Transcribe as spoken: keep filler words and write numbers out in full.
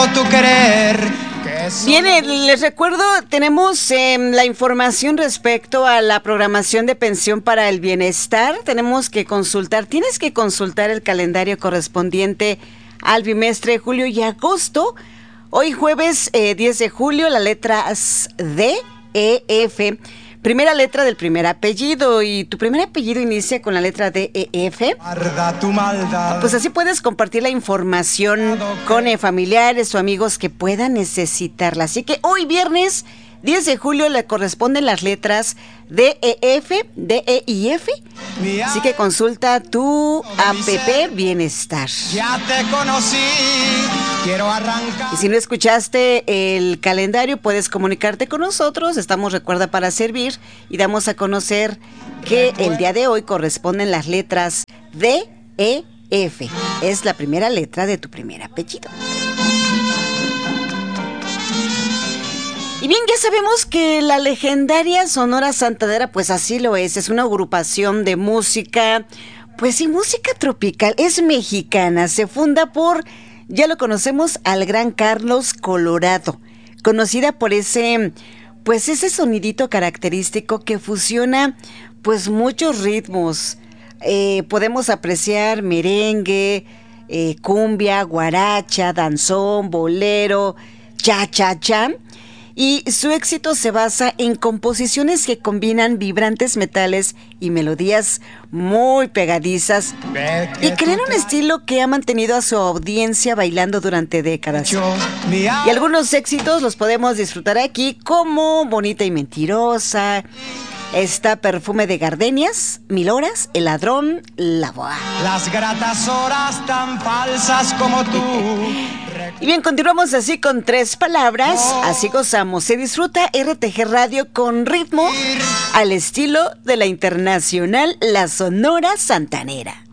tu querer. Bien, eh, les recuerdo, tenemos eh, la información respecto a la programación de pensión para el bienestar. Tenemos que consultar, tienes que consultar el calendario correspondiente al bimestre de julio y agosto. Hoy jueves eh, diez de julio, la letra D, E, F. Primera letra del primer apellido, y tu primer apellido inicia con la letra D, E, F. Guarda tu maldad. Pues así puedes compartir la información con eh, familiares o amigos que puedan necesitarla. Así que hoy viernes diez de julio le corresponden las letras D, E, F, D, E y F. Así que consulta tu app Bienestar. Ya te conocí, quiero arrancar. Y si no escuchaste el calendario, puedes comunicarte con nosotros. Estamos, recuerda, para servir, y damos a conocer que el día de hoy corresponden las letras D, E, F. Es la primera letra de tu primer apellido. Y bien, ya sabemos que la legendaria Sonora Santanera, pues así lo es, es una agrupación de música, pues sí, música tropical, es mexicana, se funda por, ya lo conocemos, al gran Carlos Colorado, conocida por ese, pues ese sonidito característico que fusiona, pues muchos ritmos. Eh, podemos apreciar merengue, eh, cumbia, guaracha, danzón, bolero, cha-cha-cha. Y su éxito se basa en composiciones que combinan vibrantes metales y melodías muy pegadizas y crean un estilo que ha mantenido a su audiencia bailando durante décadas. Y algunos éxitos los podemos disfrutar aquí, como Bonita y Mentirosa, está Perfume de Gardenias, Mil Horas, El Ladrón, La Boa. Las gratas horas tan falsas como tú. Y bien, continuamos así con tres palabras, así gozamos. Se disfruta R T G Radio con ritmo al estilo de la internacional La Sonora Santanera.